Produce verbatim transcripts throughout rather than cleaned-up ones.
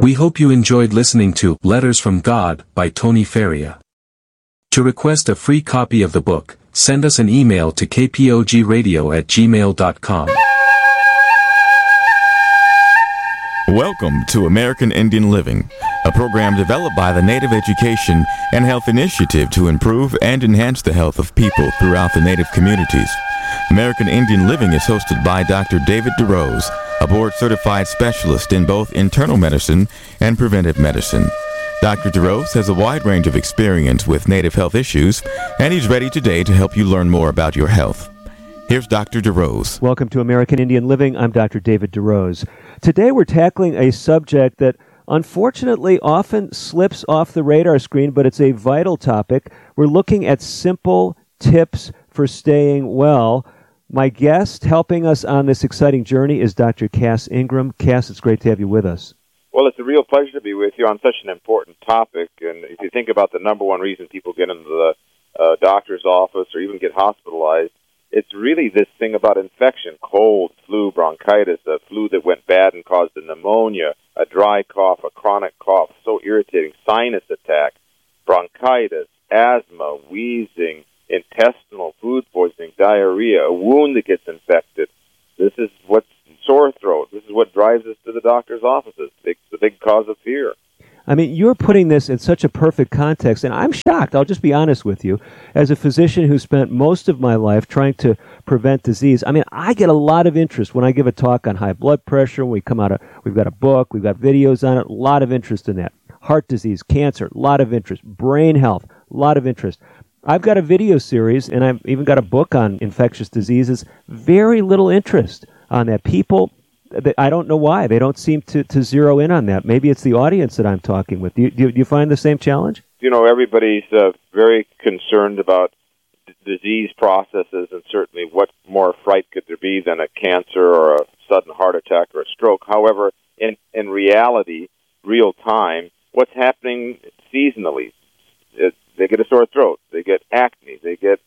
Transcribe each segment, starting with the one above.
We hope you enjoyed listening to Letters from God by Tony Faria. To request a free copy of the book, send us an email to k p o g radio at gmail dot com. Welcome to American Indian Living, a program developed by the Native Education and Health Initiative to improve and enhance the health of people throughout the Native communities. American Indian Living is hosted by Doctor David DeRose, a board-certified specialist in both internal medicine and preventive medicine. Doctor DeRose has a wide range of experience with Native health issues, and he's ready today to help you learn more about your health. Here's Doctor DeRose. Welcome to American Indian Living. I'm Doctor David DeRose. Today we're tackling a subject that unfortunately often slips off the radar screen, but it's a vital topic. We're looking at simple tips for staying well. My guest helping us on this exciting journey is Doctor Cass Ingram. Cass, it's great to have you with us. Well, it's a real pleasure to be with you on such an important topic. And if you think about the number one reason people get into the uh, doctor's office or even get hospitalized, it's really this thing about infection, cold, flu, bronchitis, a flu that went bad and caused a pneumonia, a dry cough, a chronic cough, so irritating, sinus attack, bronchitis, asthma, wheezing, intestinal, food poisoning, diarrhea, a wound that gets infected. This is what's sore throat. This is what drives us to the doctor's offices. It's the big cause of fear. I mean, you're putting this in such a perfect context, and I'm shocked, I'll just be honest with you, as a physician who spent most of my life trying to prevent disease. I mean, I get a lot of interest when I give a talk on high blood pressure, when we come out of, we've got a book, we've got videos on it, a lot of interest in that. Heart disease, cancer, a lot of interest. Brain health, a lot of interest. I've got a video series, and I've even got a book on infectious diseases. Very little interest on that. People, I don't know why. They don't seem to, to zero in on that. Maybe it's the audience that I'm talking with. Do you, do you find the same challenge? You know, everybody's uh, very concerned about d- disease processes, and certainly what more fright could there be than a cancer or a sudden heart attack or a stroke. However, in, in reality, real time, what's happening seasonally? It, they get a sore throat, they get acne, they get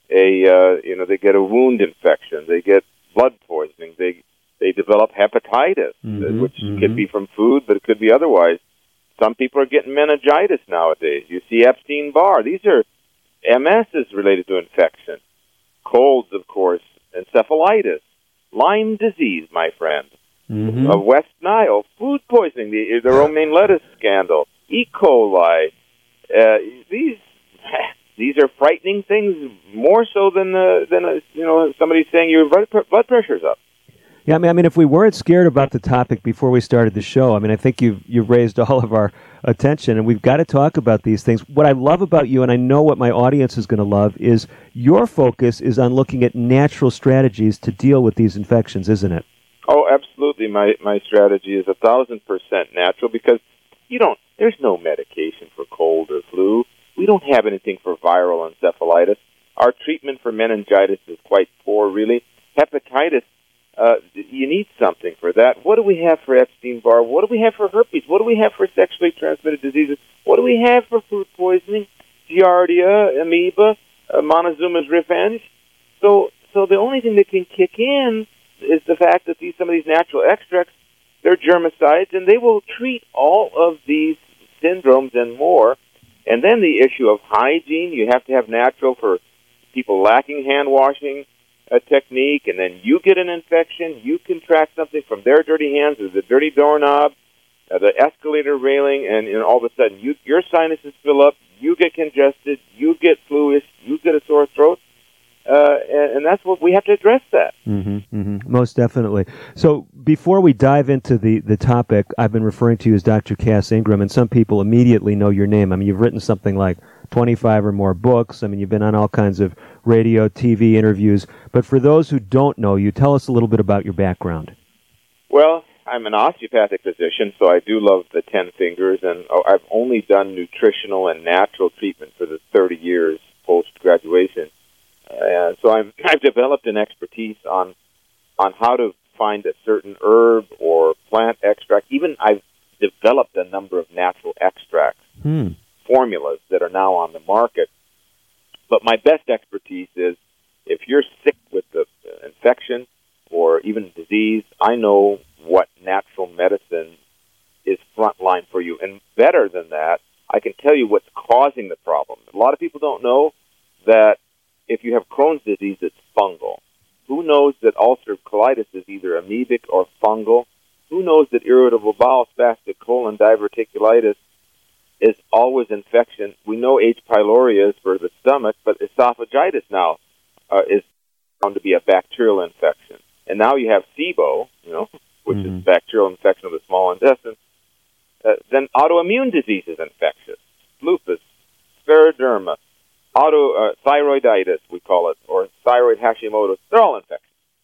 a uh, you know they get a wound infection, they get blood poisoning, they they develop hepatitis, mm-hmm, which mm-hmm. could be from food, but it could be otherwise. Some people are getting meningitis nowadays. You see Epstein-Barr. These are M S is related to infection. Colds, of course, encephalitis, Lyme disease, my friend, mm-hmm. uh, West Nile, food poisoning, the, the romaine lettuce scandal, E. coli. Uh, these these are frightening things, more so than uh, than uh, you know somebody saying your blood blood pressure's up. Yeah, I mean, I mean, if we weren't scared about the topic before we started the show, I mean, I think you've you've raised all of our attention, and we've got to talk about these things. What I love about you, and I know what my audience is going to love, is your focus is on looking at natural strategies to deal with these infections, isn't it? Oh, absolutely. My my strategy is a thousand percent natural because you don't. There's no medication for cold or flu. We don't have anything for viral encephalitis. Our treatment for meningitis is quite poor, really. Hepatitis, uh, you need something for that. What do we have for Epstein-Barr? What do we have for herpes? What do we have for sexually transmitted diseases? What do we have for food poisoning? Giardia, amoeba, uh, Montezuma's revenge. So, so the only thing that can kick in is the fact that these some of these natural extracts, they're germicides, and they will treat all of these syndromes and more. And then the issue of hygiene, you have to have natural for people lacking hand washing uh, technique, and then you get an infection, you contract something from their dirty hands or the dirty doorknob, uh, the escalator railing, and, and all of a sudden you, your sinuses fill up, you get congested, you get fluish, you get a sore throat. Uh, and, and that's what we have to address that. Mm-hmm, mm-hmm. Most definitely. So before we dive into the, the topic, I've been referring to you as Doctor Cass Ingram, and some people immediately know your name. I mean, you've written something like twenty-five or more books. I mean, you've been on all kinds of radio, T V interviews. But for those who don't know you, tell us a little bit about your background. Well, I'm an osteopathic physician, so I do love the ten fingers, and I've only done nutritional and natural treatment for the thirty years post-graduation. Uh, so I'm, I've developed an expertise on on how to find a certain herb or plant extract. Even I've developed a number of natural extracts, hmm. formulas that are now on the market. But my best expertise is if you're sick with the infection or even disease, I know what natural medicine is frontline and better than that, I can tell you what's causing the problem. A lot of people don't know that if you have Crohn's disease, it's fungal. Who knows that ulcerative colitis is either amoebic or fungal? Who knows that irritable bowel spastic colon diverticulitis is always infection? We know H. pylori is for the stomach, but esophagitis now uh, is found to be a bacterial infection. And now you have SIBO, you know, which mm-hmm. is bacterial infection of the small intestine. Uh, then autoimmune disease is infectious. Lupus, scleroderma, auto uh, thyroiditis, we call it, or thyroid Hashimoto's. They're all infectious.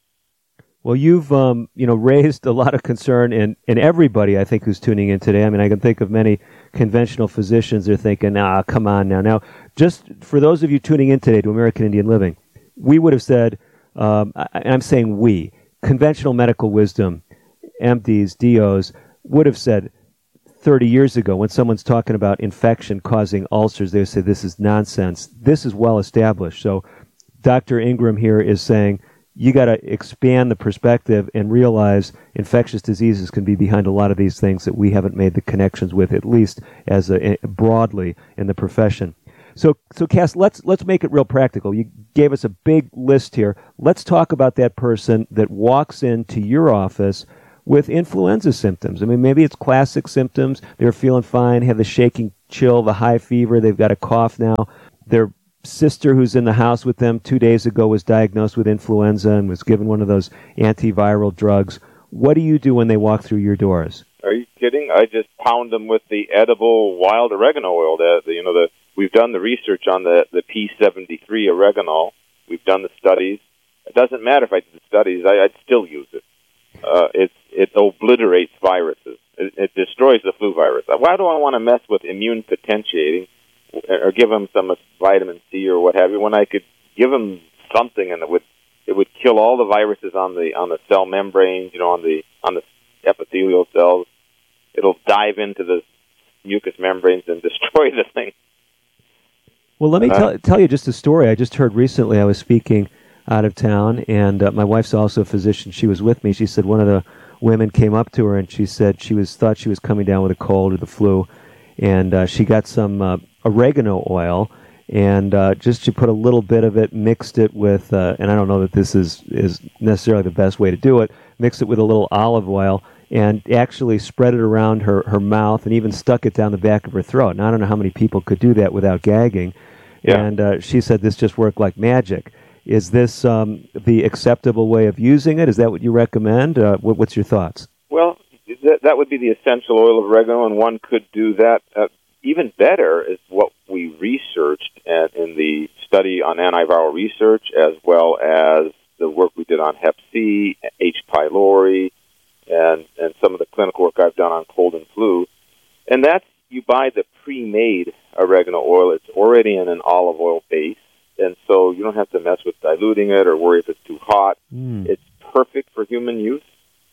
Well, you've um, you know raised a lot of concern in, in everybody, I think, who's tuning in today. I mean, I can think of many conventional physicians that are thinking, ah, come on now. Now, just for those of you tuning in today to American Indian Living, we would have said, um, I, I'm saying we, conventional medical wisdom, M Ds, D Os, would have said thirty years ago when someone's talking about infection causing ulcers, they would say this is nonsense. This is well established. So Doctor Ingram here is saying, you got to expand the perspective and realize infectious diseases can be behind a lot of these things that we haven't made the connections with, at least as a, broadly in the profession. So, so Cass, let's let's make it real practical. You gave us a big list here. Let's talk about that person that walks into your office with influenza symptoms. I mean, maybe it's classic symptoms. They're feeling fine, have the shaking chill, the high fever. They've got a cough now. They're sister who's in the house with them two days ago was diagnosed with influenza and was given one of those antiviral drugs. What do you do when they walk through your doors? Are you kidding? I just pound them with the edible wild oregano oil. The, the, you know, the we've done the research on the, the P seventy-three oregano. We've done the studies. It doesn't matter if I did the studies. I, I'd still use it. Uh, it it obliterates viruses. It, it destroys the flu virus. Why do I want to mess with immune potentiating or give them some vitamin C or what have you, when I could give them something and it would it would kill all the viruses on the on the cell membranes, you know, on the on the epithelial cells. It'll dive into the mucous membranes and destroy the thing. Well, let me uh, tell tell you just a story I just heard recently. I was speaking out of town, and uh, my wife's also a physician. She was with me. She said one of the women came up to her and she said she was thought she was coming down with a cold or the flu, and uh, she got some uh, oregano oil, and uh, just she put a little bit of it, mixed it with, uh, and I don't know that this is, is necessarily the best way to do it, mixed it with a little olive oil, and actually spread it around her, her mouth and even stuck it down the back of her throat. And I don't know how many people could do that without gagging. Yeah. And uh, she said this just worked like magic. Is this um, the acceptable way of using it? Is that what you recommend? Uh, what, what's your thoughts? Well, that, that would be the essential oil of oregano, and one could do that. Uh, even better is what we researched at, in the study on antiviral research, as well as the work we did on Hep C, H. pylori, and, and some of the clinical work I've done on cold and flu. And that's, you buy the pre-made oregano oil. It's already in an olive oil base, and so you don't have to mess with diluting it or worry if it's too hot. Mm. It's perfect for human use.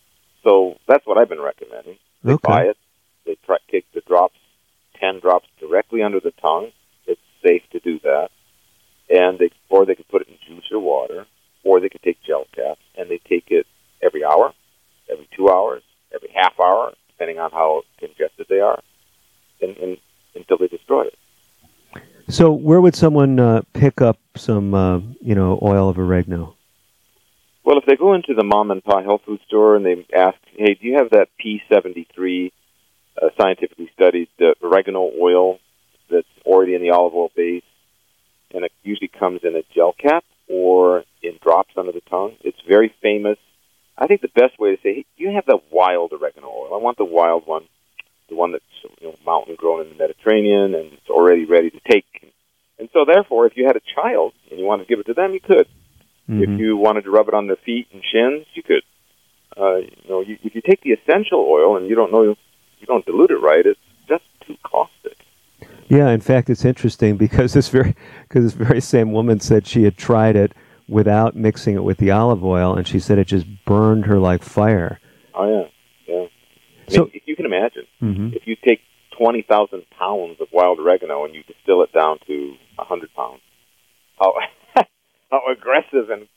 So that's what I've been recommending. They okay. buy it. They try, take the drops, ten drops directly under the tongue. It's safe to do that. And they, or they could put it in juice or water, or they could take gel caps, and they take it every hour, every two hours, every half hour, depending on how congested they are, and, and, until they destroy it. So where would someone uh, pick up some, uh, you know, oil of oregano? Well, if they go into the mom and pop health food store and they ask, hey, do you have that P seventy-three uh, scientifically studied uh, oregano oil that's already in the olive oil base, and it usually comes in a gel cap or in drops under the tongue. It's very famous. I think the best way to say, hey, do you have the wild oregano oil? I want the wild one, the one that's, you know, mountain grown in the Mediterranean and it's already ready to take. And so, therefore, if you had a child and you wanted to give it to them, you could. Mm-hmm. If you wanted to rub it on their feet and shins, you could. Uh, you know, you, if you take the essential oil and you don't know, you don't dilute it right, it's just too caustic. Yeah, in fact, it's interesting because this very because this very same woman said she had tried it without mixing it with the olive oil, and she said it just burned her like fire. Oh yeah, yeah. I so mean, if you can imagine, mm-hmm. if you take twenty thousand pounds of wild oregano and you distill it down to a hundred pounds, how how aggressive and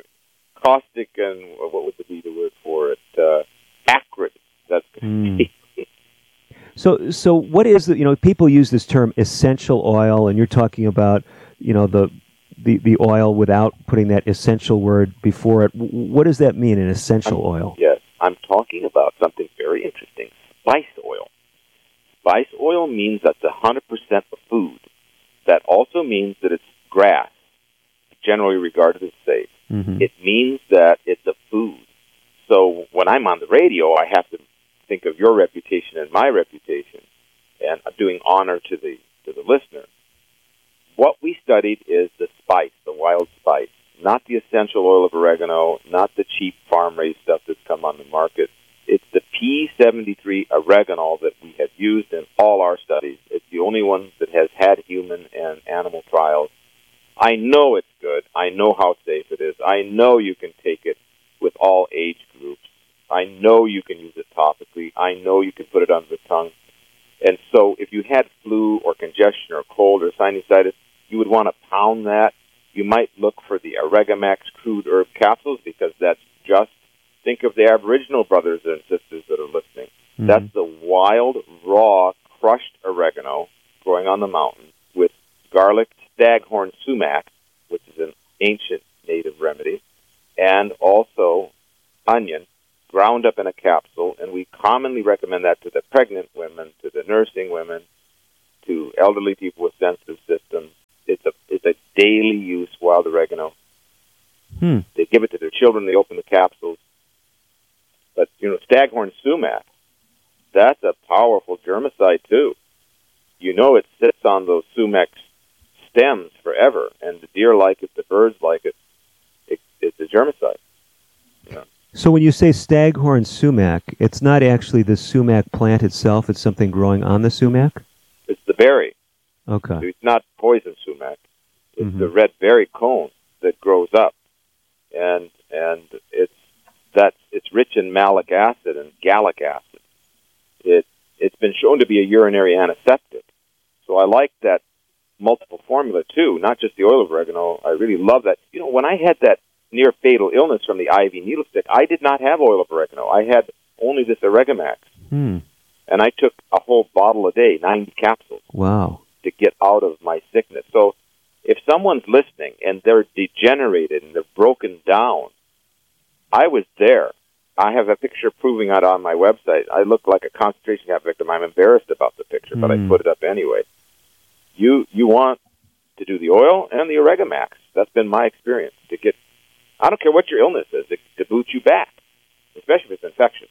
caustic and what would be the word for it? Uh, acrid that's going to mm. be. So, so what is the, you know, people use this term essential oil, and you're talking about, you know, the, the, the oil without putting that essential word before it. What does that mean, an essential I'm, oil? Yes, I'm talking about something very interesting, spice oil. Spice oil means that's one hundred percent of food. That also means that it's grass, generally regarded as safe. Mm-hmm. It means that it's a food. So when I'm on the radio, I have to think of your reputation and my reputation, and doing honor to the to the listener. What we studied is the spice, the wild spice, not the essential oil of oregano, not the cheap farm-raised stuff that's come on the market. It's the P seventy-three oregano that we have used in all our studies. It's the only one that has had human and animal trials. I know it's good. I know how safe it is. I know you can take it with all age groups. I know you can use it topically. I know you can put it under the tongue. And so if you had flu or congestion or cold or sinusitis, you would want to pound that. You might look for the Oregamax crude herb capsules, because that's just, think of the Aboriginal brothers and sisters that are listening. Mm-hmm. That's the wild, raw, crushed oregano growing on the mountain with garlic, staghorn sumac, which is an ancient native remedy, and also onion ground up in a capsule. And we commonly recommend that to the pregnant women, to the nursing women, to elderly people with sensitive systems. It's a it's a daily use wild oregano. Hmm. They give it to their children. They open the capsules. But, you know, staghorn sumac, that's a powerful germicide, too. You know it sits on those sumac stems forever, and the deer like it, the birds like it. it it's a germicide. Yeah. So when you say staghorn sumac, it's not actually the sumac plant itself, it's something growing on the sumac? It's the berry. Okay. So it's not poison sumac. It's Mm-hmm. the red berry cone that grows up. And and it's that's it's rich in malic acid and gallic acid. It it's been shown to be a urinary antiseptic. So I like that multiple formula too, not just the oil of oregano. I really love that. You know, when I had that near fatal illness from the I V needle stick, I did not have oil of oregano. I had only this Oregamax. Hmm. And I took a whole bottle a day, ninety capsules, Wow. to get out of my sickness. So if someone's listening and they're degenerated and they're broken down, I was there. I have a picture proving that on my website. I look like a concentration camp victim. I'm embarrassed about the picture, but Mm. I put it up anyway. You you want to do the oil and the Oregamax. That's been my experience. To get, I don't care what your illness is, to, to boot you back, especially if it's infectious.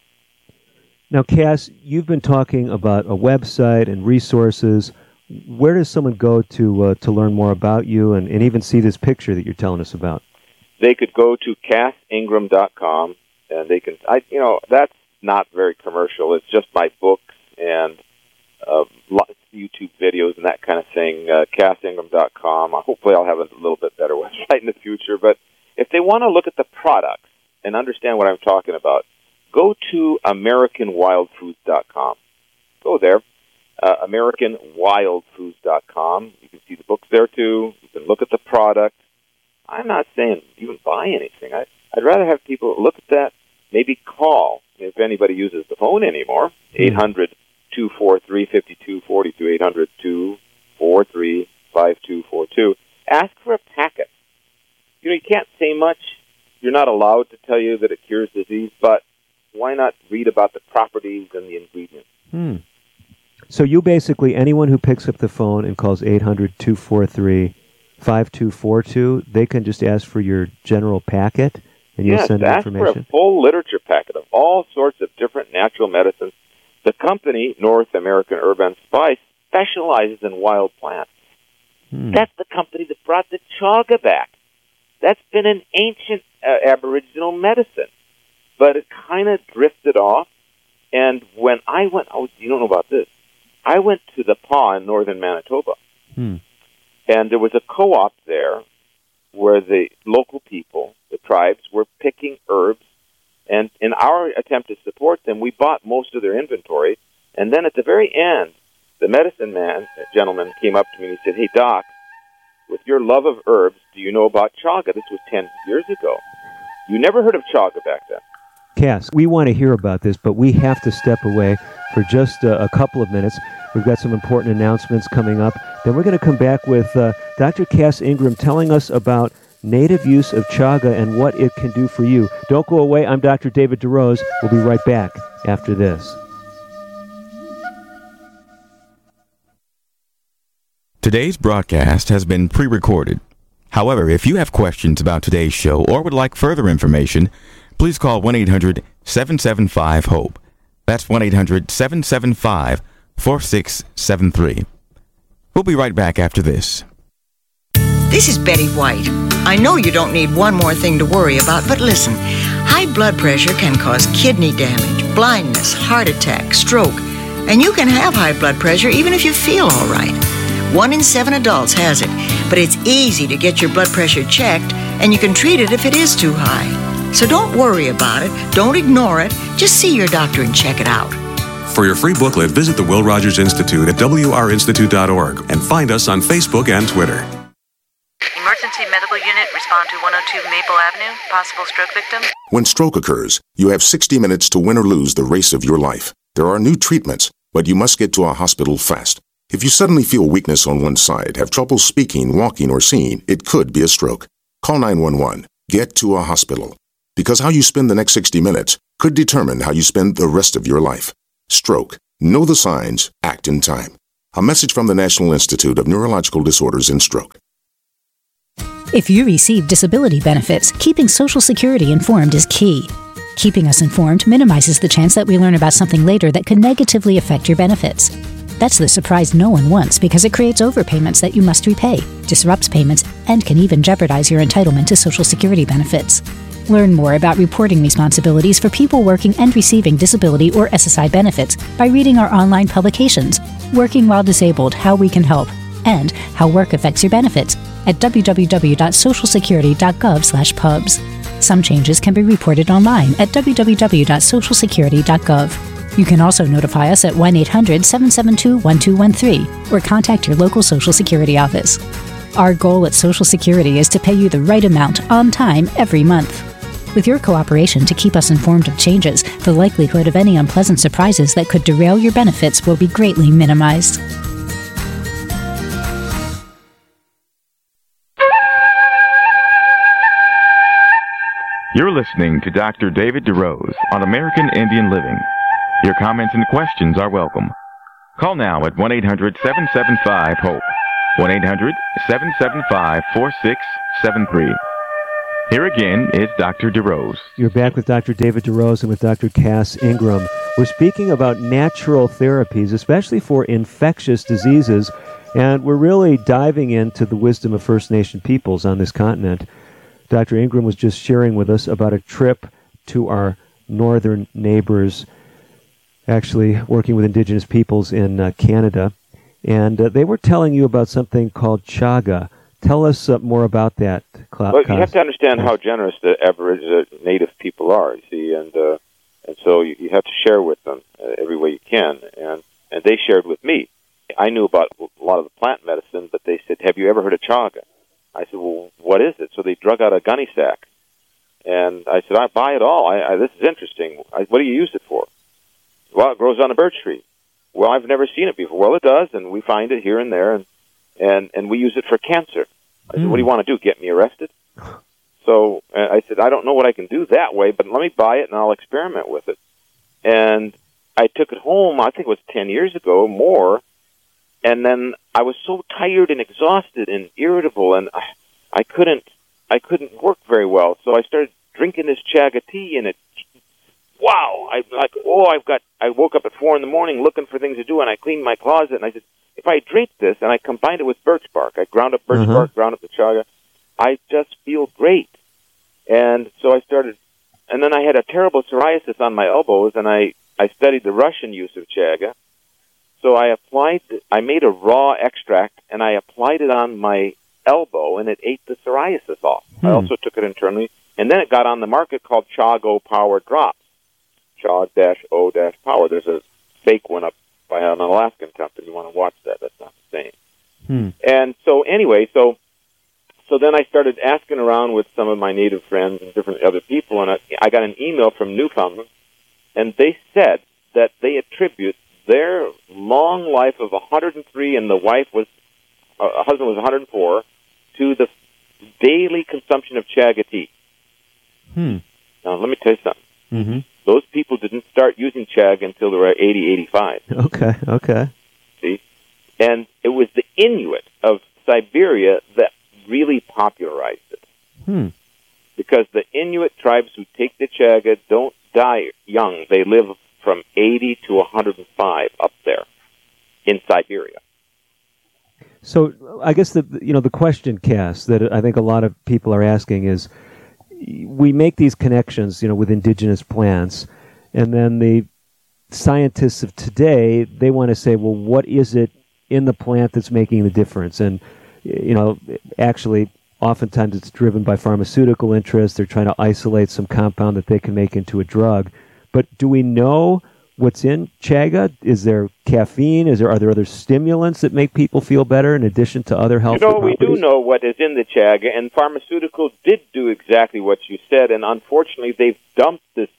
Now, Cass, you've been talking about a website and resources. Where does someone go to uh, to learn more about you and, and even see this picture that you're telling us about? They could go to cass ingram dot com, and they can, I, you know, that's not very commercial. It's just my books and uh, YouTube videos and that kind of thing, uh, cass ingram dot com. Hopefully I'll have a little bit better website in the future. But if they want to look at the products and understand what I'm talking about, go to american wild foods dot com. Go there, uh, american wild foods dot com. You can see the books there, too. You can look at the product. I'm not saying even buy anything. I, I'd rather have people look at that, maybe call, if anybody uses the phone anymore, eight hundred, two four three, five two four two, eight hundred, two four three, five two four two. Ask for a packet. You know, you can't say much. You're not allowed to tell you that it cures disease, but why not read about the properties and the ingredients? Hmm. So you basically, anyone who picks up the phone and calls eight hundred, two four three, five two four two, they can just ask for your general packet, and you'll Yes, send them ask for information? a full literature packet of all sorts of different natural medicines. The company, North American Herb and Spice, specializes in wild plants. Hmm. That's the company that brought the chaga back. That's been an ancient uh, Aboriginal medicine, but it kind of drifted off. And when I went, oh, you don't know about this. I went to the Paw in northern Manitoba, Hmm. and there was a co-op there where the local people, the tribes, were picking herbs. And in our attempt to support them, we bought most of their inventory. And then at the very end, the medicine man, that gentleman, came up to me and he said, "Hey, Doc, with your love of herbs, do you know about chaga?" This was ten years ago. You never heard of chaga back then. Cass, we want to hear about this, but we have to step away. for just uh, a couple of minutes. We've got some important announcements coming up. Then we're going to come back with uh, Doctor Cass Ingram telling us about native use of chaga and what it can do for you. Don't go away. I'm Doctor David DeRose. We'll be right back after this. Today's broadcast has been pre-recorded. However, if you have questions about today's show or would like further information, please call one eight hundred seven seven five HOPE. That's one eight hundred seven seven five four six seven three. We'll be right back after this. This is Betty White. I know you don't need one more thing to worry about, but listen. High blood pressure can cause kidney damage, blindness, heart attack, stroke, and you can have high blood pressure even if you feel all right. One in seven adults has it, but it's easy to get your blood pressure checked, and you can treat it if it is too high. So don't worry about it. Don't ignore it. Just see your doctor and check it out. For your free booklet, visit the Will Rogers Institute at w r institute dot org and find us on Facebook and Twitter. Emergency medical unit, respond to one oh two Maple Avenue. Possible stroke victim. When stroke occurs, you have sixty minutes to win or lose the race of your life. There are new treatments, but you must get to a hospital fast. If you suddenly feel weakness on one side, have trouble speaking, walking, or seeing, it could be a stroke. Call nine one one. Get to a hospital. Because how you spend the next sixty minutes could determine how you spend the rest of your life. Stroke. Know the signs. Act in time. A message from the National Institute of Neurological Disorders and Stroke. If you receive disability benefits, keeping Social Security informed is key. Keeping us informed minimizes the chance that we learn about something later that could negatively affect your benefits. That's the surprise no one wants because it creates overpayments that you must repay, disrupts payments, and can even jeopardize your entitlement to Social Security benefits. Learn more about reporting responsibilities for people working and receiving disability or S S I benefits by reading our online publications, Working While Disabled, How We Can Help, and How Work Affects Your Benefits at w w w dot social security dot gov slash pubs. Some changes can be reported online at w w w dot social security dot gov. You can also notify us at one eight hundred seven seven two one two one three or contact your local Social Security office. Our goal at Social Security is to pay you the right amount on time every month. With your cooperation to keep us informed of changes, the likelihood of any unpleasant surprises that could derail your benefits will be greatly minimized. You're listening to Doctor David DeRose on American Indian Living. Your comments and questions are welcome. Call now at one eight hundred seven seven five HOPE, one eight hundred seven seven five four six seven three. Here again is Doctor DeRose. You're back with Doctor David DeRose and with Doctor Cass Ingram. We're speaking about natural therapies, especially for infectious diseases, and we're really diving into the wisdom of First Nation peoples on this continent. Doctor Ingram was just sharing with us about a trip to our northern neighbors, actually working with Indigenous peoples in uh, Canada, and uh, they were telling you about something called chaga. Tell us uh, more about that, Cla- Well, you have to understand how generous the Aboriginal Native people are, you see, and uh, and so you, you have to share with them uh, every way you can, and, and they shared with me. I knew about a lot of the plant medicine, but they said, have you ever heard of chaga? I said, well, what is it? So they drug out a gunny sack, and I said, I buy it all. I, I, this is interesting. I, what do you use it for? Well, it grows on a birch tree. Well, I've never seen it before. Well, it does, and we find it here and there, and and, and we use it for cancer. I said, mm. what do you want to do, get me arrested? So uh, I said, I don't know what I can do that way, but let me buy it, and I'll experiment with it. And I took it home, I think it was ten years ago, more, and then I was so tired and exhausted and irritable, and I, I couldn't I couldn't work very well. So I started drinking this chaga tea, and it, wow, I like, oh, I've got, I woke up at four in the morning looking for things to do, and I cleaned my closet, and I said, if I drink this, and I combined it with birch bark, I ground up birch uh-huh. bark, ground up the chaga, I just feel great. And so I started, and then I had a terrible psoriasis on my elbows, and I, I studied the Russian use of chaga. So I applied, I made a raw extract, and I applied it on my elbow, and it ate the psoriasis off. Hmm. I also took it internally, and then it got on the market called Chago Power Drops. Chag-O-Power. There's a fake one up by an Alaskan company. You want to watch that. That's not the same. Hmm. And so anyway, so so then I started asking around with some of my native friends and different other people, and I, I got an email from Newfoundland, and they said that they attribute their long life of one hundred three, and the wife was, uh, husband was one hundred four, to the daily consumption of chaga tea. Hmm. Now, let me tell you something. Mm-hmm. Those people didn't start using chaga until they were eighty, eighty-five. Okay, okay. See? And it was the Inuit of Siberia that really popularized it. Hmm. Because the Inuit tribes who take the chaga don't die young. They live from eighty to one hundred five up there in Siberia. So I guess the you know the question, Cass, that I think a lot of people are asking is, we make these connections, you know, with indigenous plants, and then the scientists of today, they want to say, well, what is it in the plant that's making the difference? And you know, actually, oftentimes it's driven by pharmaceutical interests. They're trying to isolate some compound that they can make into a drug. But do we know what's in chaga? Is there caffeine? Is there are there other stimulants that make people feel better in addition to other health? You know, we properties? do know what is in the chaga, and pharmaceuticals did do exactly what you said, and unfortunately, they've dumped this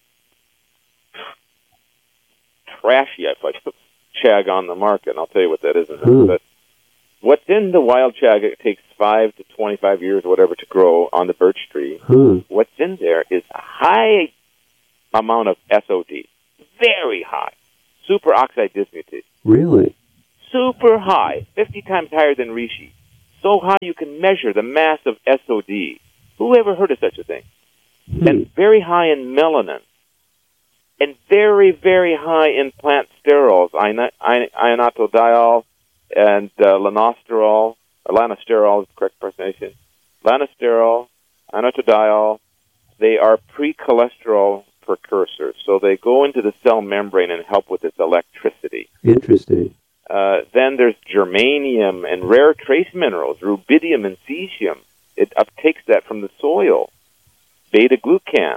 trashy, I thought, chaga on the market, and I'll tell you what that is in a minute. But what's in the wild chaga, it takes five to twenty-five years or whatever to grow on the birch tree. Hmm. What's in there is a high amount of S O D. Very high. Superoxide dismutase. Really? Super high. fifty times higher than reishi. So high you can measure the mass of S O D. Who ever heard of such a thing? Hmm. And very high in melanin. And very, very high in plant sterols. Ina- in- Ionatodiol and uh, lanosterol. Uh, lanosterol is the correct pronunciation. Lanosterol, ionatodiol, they are pre-cholesterol precursors. So they go into the cell membrane and help with its electricity. Interesting. Uh, then there's germanium and rare trace minerals, rubidium and cesium. It uptakes that from the soil. Beta-glucan.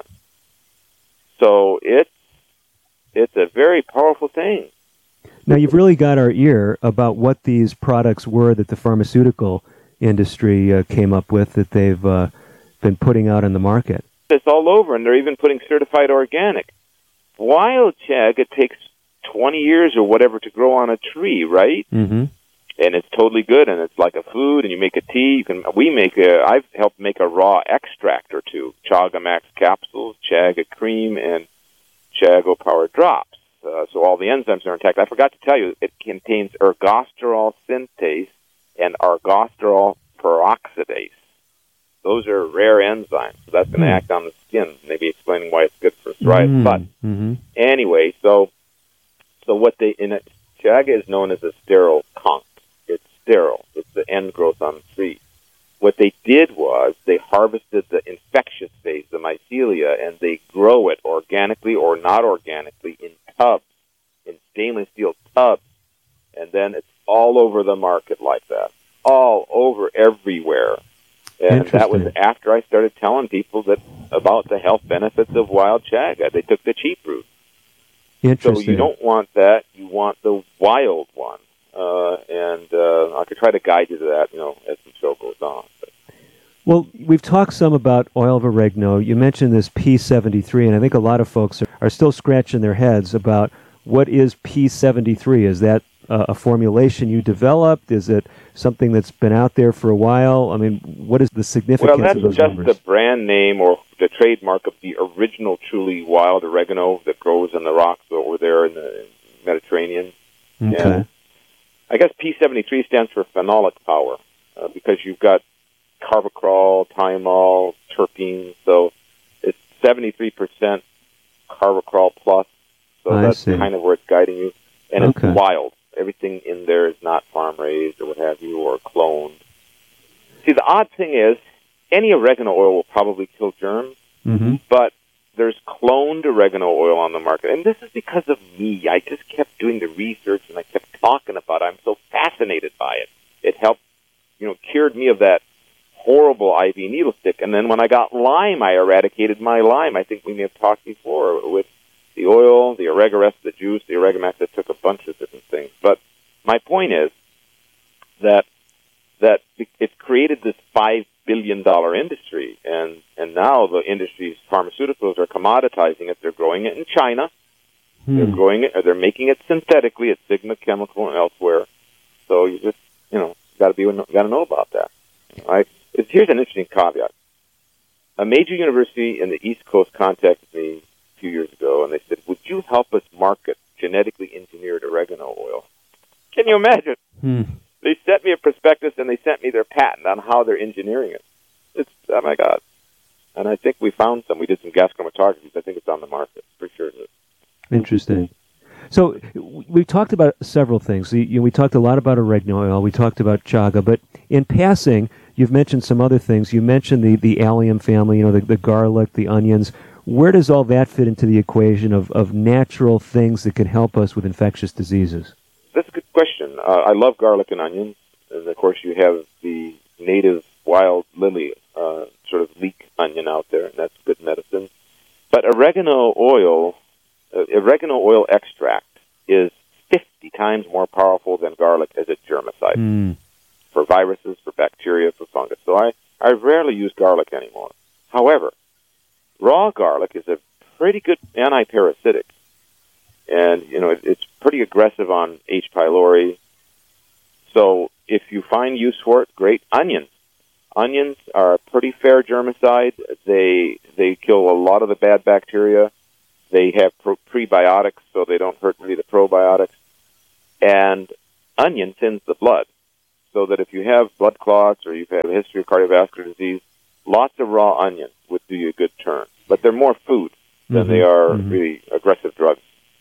So it's it's a very powerful thing. Now, you've really got our ear about what these products were that the pharmaceutical industry uh, came up with that they've uh, been putting out in the market. It's all over, and they're even putting certified organic. Wild chaga takes twenty years or whatever to grow on a tree, right? Mm-hmm. And it's totally good, and it's like a food, and you make a tea. You can. We make a. I've helped make a raw extract or two: Chaga Max capsules, Chaga cream, and Chago Power drops. Uh, so all the enzymes are intact. I forgot to tell you, it contains ergosterol synthase and ergosterol peroxidase. Those are rare enzymes. So that's going to mm. act on the skin, maybe explaining why it's good for psoriasis. Mm. But mm-hmm. anyway, so so what they in it, chaga is known as a sterile conch. It's sterile. It's the end growth on the tree. What they did was they harvested the infectious phase, the mycelia, and they grow it organically or not organically in tubs, in stainless steel tubs, and then it's all over the market like that, all over everywhere. And that was after I started telling people that about the health benefits of wild chaga. They took the cheap route. Interesting. So you don't want that. You want the wild one. Uh, and uh, I could try to guide you to that, you know, as the show goes on. But. Well, we've talked some about oil of oregano. You mentioned this P seventy-three, and I think a lot of folks are, are still scratching their heads about what is P seventy-three. Is that uh, a formulation you developed? Is it something that's been out there for a while? I mean, what is the significance well, of those numbers? Well, that's just numbers? the brand name or the trademark of the original truly wild oregano that grows in the rocks over there in the Mediterranean. Okay. And I guess P seventy-three stands for phenolic power uh, because you've got carvacrol, thymol, terpenes, so it's seventy-three percent carvacrol plus, so I that's see. kind of where it's guiding you. And Okay. it's wild. Everything in there is not farm-raised or what have you, or cloned. See, the odd thing is, any oregano oil will probably kill germs, Mm-hmm. but there's cloned oregano oil on the market. And this is because of me. I just kept doing the research, and I kept talking about it. I'm so fascinated by it. It helped, you know, cured me of that horrible I V needle stick. And then when I got Lyme, I eradicated my Lyme. I think we may have talked before with the oil, the Oregarest, the juice, the Oregamax. That took a bunch of different things. But my point is that that it's created this five billion dollar industry, and and now the industry's pharmaceuticals are commoditizing it. They're growing it in China, Hmm. They're growing it, or they're making it synthetically at Sigma Chemical and elsewhere. So you just, you know, got to be, got to know about that. All right. It's, here's an interesting caveat. A major university in the East Coast contacted me a few years ago, and they said, "Would you help us market genetically engineered oregano oil?" Can you imagine? Hmm. They sent me a prospectus, and they sent me their patent on how they're engineering it. It's, oh, my God. And I think we found some. We did some gas chromatography. I think it's on the market. For sure it is. Interesting. So we talked about several things. You, you, we talked a lot about oregano oil. We talked about chaga. But in passing, you've mentioned some other things. You mentioned the, the allium family, you know, the, the garlic, the onions. Where does all that fit into the equation of, of natural things that can help us with infectious diseases? That's a good question. Uh, I love garlic and onions. And, of course, you have the native wild lily uh, sort of leek onion out there, and that's good medicine. But oregano oil... Uh, oregano oil extract is fifty times more powerful than garlic as a germicide mm. for viruses, for bacteria, for fungus. So I, I rarely use garlic anymore. However, raw garlic is a pretty good anti-parasitic. And, you know, it, it's pretty aggressive on H. pylori. So if you find use for it, great. Onions. Onions are a pretty fair germicide. They they kill a lot of the bad bacteria. They have pro- prebiotics, so they don't hurt really the probiotics. And onion thins the blood, so that if you have blood clots or you've had a history of cardiovascular disease, lots of raw onions would do you a good turn. But they're more food than mm-hmm. they are mm-hmm. really aggressive drugs.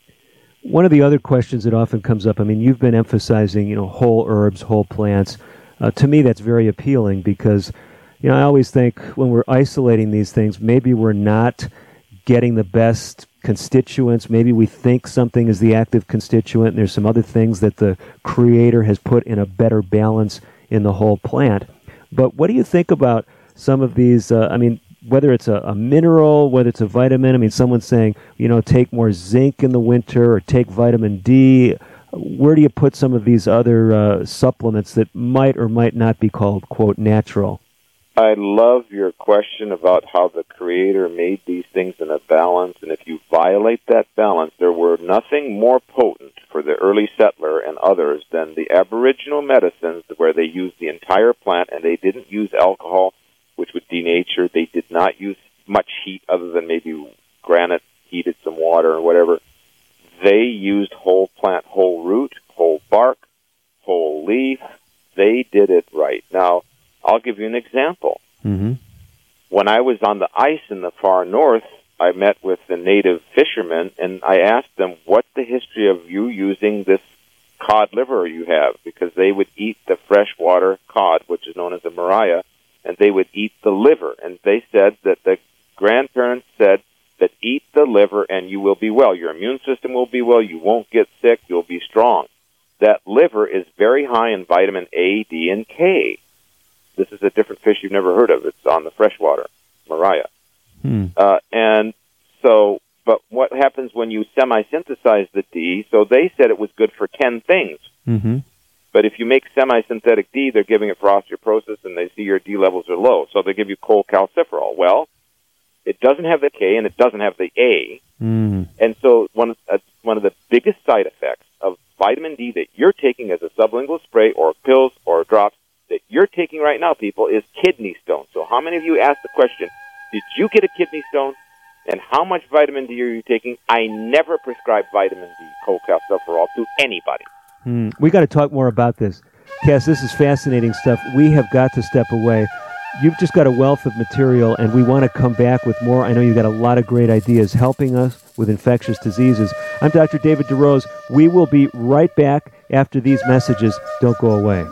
One of the other questions that often comes up, I mean, you've been emphasizing, you know, whole herbs, whole plants. Uh, to me, that's very appealing because, you know, I always think when we're isolating these things, maybe we're not getting the best constituents. Maybe we think something is the active constituent, and there's some other things that the creator has put in a better balance in the whole plant. But what do you think about some of these, uh, I mean, whether it's a, a mineral, whether it's a vitamin? I mean, someone's saying, you know, take more zinc in the winter or take vitamin D. Where do you put some of these other uh, supplements that might or might not be called, quote, natural? I love your question about how the Creator made these things in a balance, and if you violate that balance, there were nothing more potent for the early settler and others than the Aboriginal medicines where they used the entire plant, and they didn't use alcohol, which would denature. They did not use much heat other than maybe granite heated some water or whatever. They used whole plant, whole root, whole bark, whole leaf. They did it right. Now, I'll give you an example. Mm-hmm. When I was on the ice in the far north, I met with the native fishermen, and I asked them, what's the history of you using this cod liver you have? Because they would eat the freshwater cod, which is known as a mariah, and they would eat the liver. And they said that the grandparents said that eat the liver and you will be well. Your immune system will be well. You won't get sick. You'll be strong. That liver is very high in vitamin A, D, and K. This is a different fish you've never heard of. It's on the freshwater, mariah. Hmm. Uh, and so, but what happens when you semi-synthesize the D? So they said it was good for ten things. Mm-hmm. But if you make semi-synthetic D, they're giving it for osteoporosis, and they see your D levels are low. So they give you cholecalciferol. Well, it doesn't have the K, and it doesn't have the A. Mm. And so one of, uh, one of the biggest side effects of vitamin D that you're taking as a sublingual spray or pills or drops that you're taking right now, people, is kidney stone. So how many of you asked the question, did you get a kidney stone? And how much vitamin D are you taking? I never prescribe vitamin D, cholecalciferol, to anybody. Hmm. We got to talk more about this. Cass, this is fascinating stuff. We have got to step away. You've just got a wealth of material, and we want to come back with more. I know you've got a lot of great ideas helping us with infectious diseases. I'm Doctor David DeRose. We will be right back after these messages. Don't go away.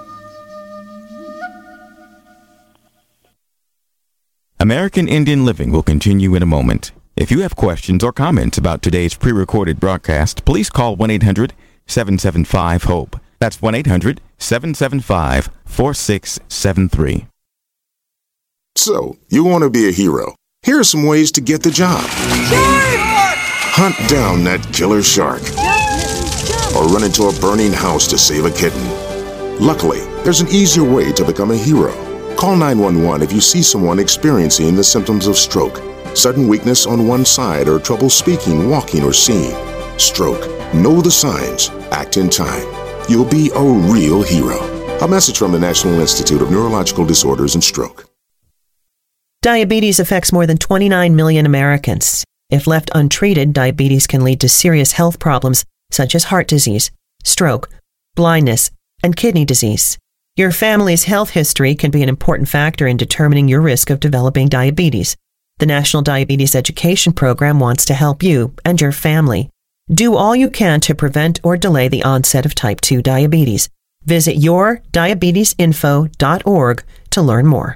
American Indian Living will continue in a moment. If you have questions or comments about today's pre-recorded broadcast, please call one eight hundred seven seven five HOPE. That's one eight hundred seven seven five four six seven three. So, you want to be a hero. Here are some ways to get the job. Shark! Hunt down that killer shark. Or run into a burning house to save a kitten. Luckily, there's an easier way to become a hero. Call nine one one if you see someone experiencing the symptoms of stroke, sudden weakness on one side, or trouble speaking, walking, or seeing. stroke. Know the signs. Act in time. You'll be a real hero. A message from the National Institute of Neurological Disorders and Stroke. Diabetes affects more than twenty-nine million Americans. If left untreated, diabetes can lead to serious health problems such as heart disease, stroke, blindness, and kidney disease. Your family's health history can be an important factor in determining your risk of developing diabetes. The National Diabetes Education Program wants to help you and your family. Do all you can to prevent or delay the onset of type two diabetes. Visit your diabetes info dot org to learn more.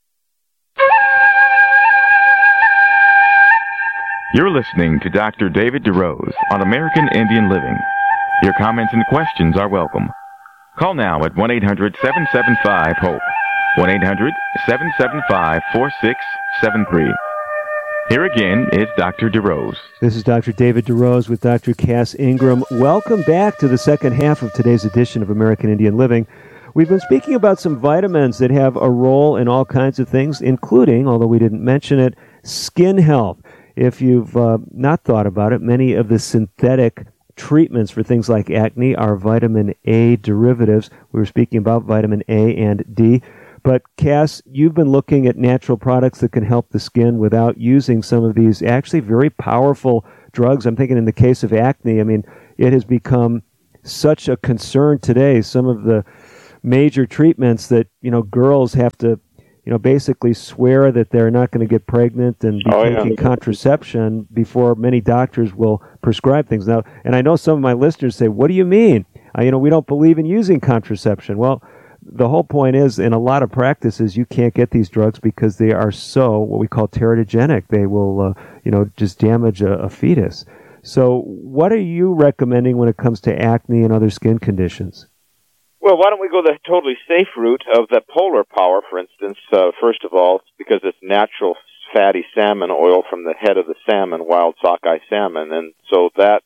You're listening to Doctor David DeRose on American Indian Living. Your comments and questions are welcome. Call now at one eight hundred seven seven five HOPE, one eight hundred seven seven five four six seven three. Here again is Doctor DeRose. This is Doctor David DeRose with Doctor Cass Ingram. Welcome back to the second half of today's edition of American Indian Living. We've been speaking about some vitamins that have a role in all kinds of things, including, although we didn't mention it, skin health. If you've uh, not thought about it, many of the synthetic treatments for things like acne are vitamin A derivatives. We were speaking about vitamin A and D. But, Cass, you've been looking at natural products that can help the skin without using some of these actually very powerful drugs. I'm thinking in the case of acne, I mean, it has become such a concern today. Some of the major treatments that, you know, girls have to, you know, basically swear that they're not going to get pregnant and be oh, taking yeah. contraception before many doctors will prescribe things. Now, and I know some of my listeners say, what do you mean? Uh, you know, we don't believe in using contraception. Well, the whole point is, in a lot of practices, you can't get these drugs because they are so, what we call teratogenic. They will, uh, you know, just damage a, a fetus. So what are you recommending when it comes to acne and other skin conditions? Well, why don't we go the totally safe route of the Polar Power, for instance, uh, first of all, because it's natural fatty salmon oil from the head of the salmon, wild sockeye salmon, and so that,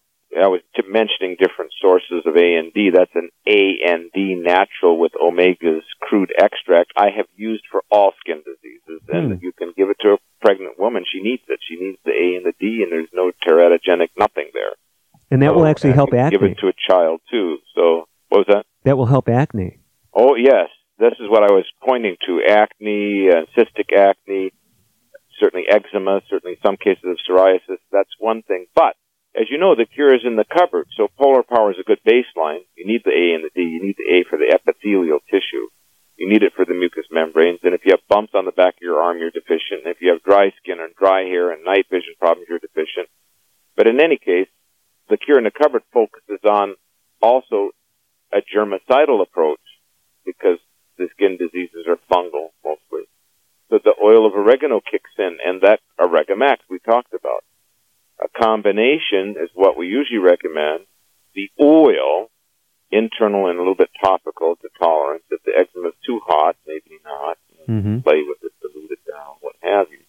I was t- mentioning different sources of A and D. That's an A and D natural with omegas crude extract I have used for all skin diseases, and mm. you can give it to a pregnant woman. She needs it. She needs the A and the D, and there's no teratogenic nothing there. And that so, will actually help acne. Give it to a child, too. So, what was that? That will help acne. Oh, yes. This is what I was pointing to. Acne, uh, cystic acne, certainly eczema, certainly some cases of psoriasis. That's one thing. But, as you know, the cure is in the cupboard. So Polar Power is a good baseline. You need the A and the D. You need the A for the epithelial tissue. You need it for the mucous membranes. And if you have bumps on the back of your arm, you're deficient. And if you have dry skin and dry hair and night vision problems, you're deficient. But in any case, the cure in the cupboard focuses on also a germicidal approach, because the skin diseases are fungal mostly. So the oil of oregano kicks in, and that Oregamax we talked about. A combination is what we usually recommend. The oil, internal and a little bit topical to tolerance. If the eczema is too hot, maybe not. Mm-hmm. Play with it, dilute it down, what have you.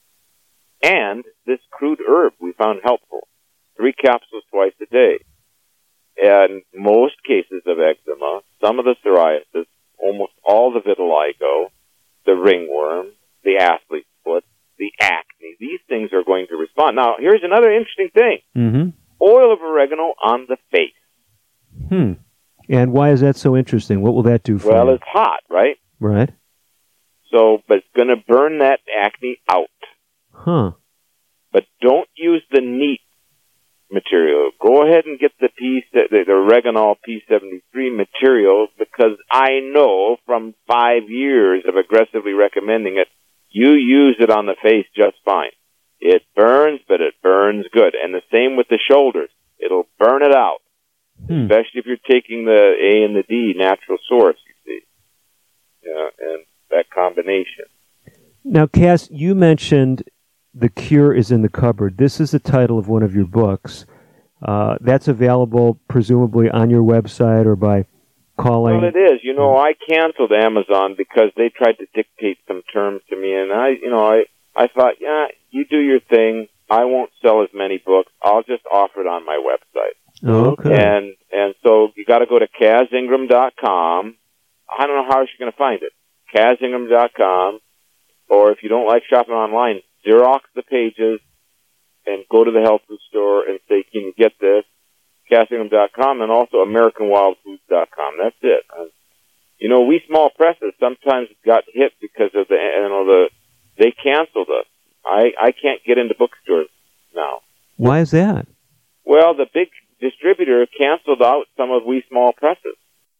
And this crude herb we found helpful. Three capsules twice a day. And most cases of eczema, some of the psoriasis, almost all the vitiligo, the ringworm, the athlete's foot, the acne, these things are going to respond. Now, here's another interesting thing. Mm-hmm. Oil of oregano on the face. Hmm. And why is that so interesting? What will that do for well, you? Well, it's hot, right? Right. So, but it's going to burn that acne out. Huh. But don't use the neat material. Go ahead and get the P, the, the Oreganol P seventy-three material, because I know from five years of aggressively recommending it, you use it on the face just fine. It burns, but it burns good. And the same with the shoulders. It'll burn it out, hmm. especially if you're taking the A and the D natural source, you see. Yeah, and that combination. Now, Cass, you mentioned The Cure is in the Cupboard. This is the title of one of your books. Uh, that's available presumably on your website or by calling. Well, it is. You know, I canceled Amazon because they tried to dictate some terms to me, and I, you know, I, I thought, yeah, you do your thing. I won't sell as many books. I'll just offer it on my website. Oh, okay. And and so you got to go to Kaz Ingram dot com. I don't know how you're going to find it. Kaz Ingram dot com, or if you don't like shopping online, Xerox the pages, and go to the health food store and say, can you get this? Cass Ingram dot com, and also American Wild Foods dot com. That's it. Uh, you know, we small presses sometimes got hit because of the, you know, the, they canceled us. I, I can't get into bookstores now. Why is that? Well, the big distributor canceled out some of we small presses.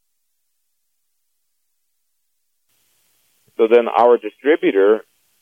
So then our distributor,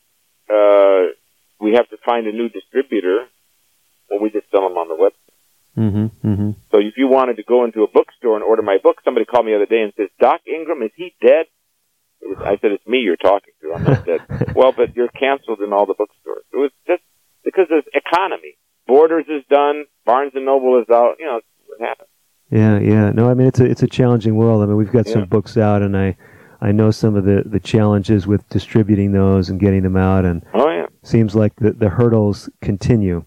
uh, we have to find a new distributor, or we just sell them on the website. Mm-hmm, mm-hmm. So if you wanted to go into a bookstore and order my book, somebody called me the other day and says, Doc Ingram, is he dead? It was, I said, it's me you're talking to. I'm not dead. Well, but you're canceled in all the bookstores. It was just because of economy. Borders is done. Barnes and Noble is out. You know, what happened. Yeah, yeah. No, I mean, it's a, it's a challenging world. I mean, we've got yeah. some books out, and I, I know some of the, the challenges with distributing those and getting them out, and oh, yeah. seems like the, the hurdles continue.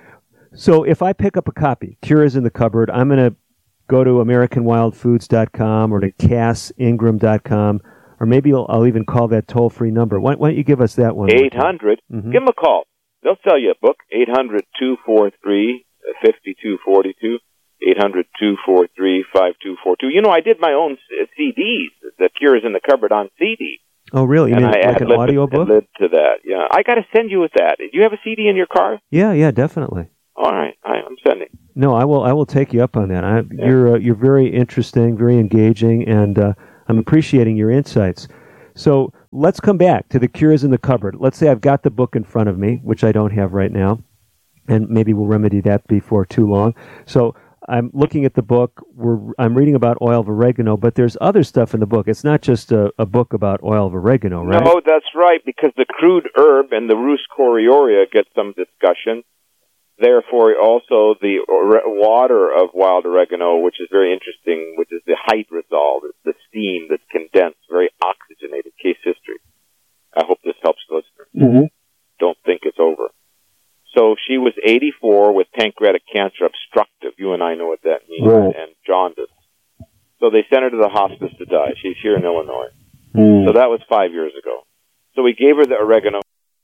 So if I pick up a copy, Cure is in the Cupboard, I'm going to go to American Wild Foods dot com or to Cass Ingram dot com, or maybe I'll, I'll even call that toll-free number. Why, why don't you give us that one? eight hundred. Mm-hmm. Give them a call. They'll sell you a book. eight hundred, two four three, five two four two. eight hundred, two four three, five two four two. You know, I did my own C Ds. The Cure is in the Cupboard on C D. Oh, really? You and mean I like an audio book? led to that. Yeah, I got to send you with that. Do you have a C D in your car? Yeah, yeah, definitely. All right, I, I'm sending. No, I will. I will take you up on that. I, yeah. You're uh, you're very interesting, very engaging, and uh, I'm appreciating your insights. So let's come back to the Cure is in the Cupboard. Let's say I've got the book in front of me, which I don't have right now, and maybe we'll remedy that before too long. So I'm looking at the book. We're I'm reading about oil of oregano, but there's other stuff in the book. It's not just a, a book about oil of oregano, right? No, that's right, because the crude herb and the Rus coriaria get some discussion. Therefore, also the water of wild oregano, which is very interesting, which is the hydrosol, the steam that's condensed, very oxygenated. Case history. I hope this helps the listener. Mm-hmm. Don't think it's over. So she was eighty-four with pancreatic cancer obstructive. You and I know what that means. Right. And jaundice. So they sent her to the hospice to die. She's here in Illinois. Mm. So that was five years ago. So we gave her the oregano.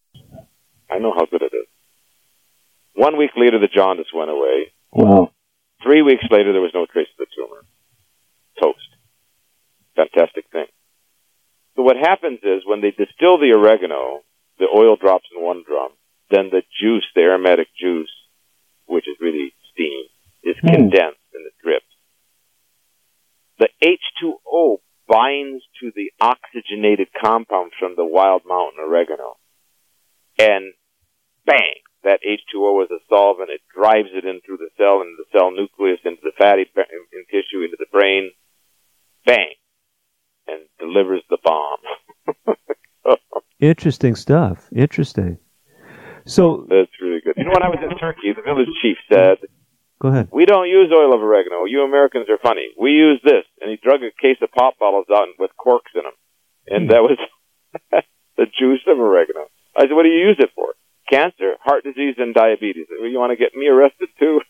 I know how good it is. One week later, the jaundice went away. Wow. Three weeks later, there was no trace of the tumor. Toast. Fantastic thing. So what happens is when they distill the oregano, the oil drops in one drum. Then the juice, the aromatic juice, which is really steam, is hmm. condensed and it drips. The H two O binds to the oxygenated compound from the wild mountain oregano. And bang, that H two O is a solvent. It drives it in through the cell, into the cell nucleus, into the fatty in tissue, into the brain. Bang. And delivers the bomb. Interesting stuff. Interesting. So that's really good. You know, when I was in Turkey, the village chief said, "Go ahead. We don't use oil of oregano. You Americans are funny. We use this." And he drug a case of pop bottles out with corks in them, and that was the juice of oregano. I said, "What do you use it for?" Cancer, heart disease, and diabetes. You want to get me arrested too?